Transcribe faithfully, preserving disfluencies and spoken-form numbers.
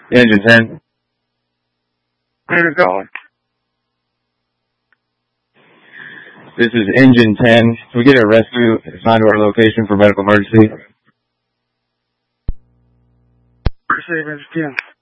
Engine ten. Where you going? This is Engine ten. Can we get a rescue assigned to our location for medical emergency? Receive Engine ten.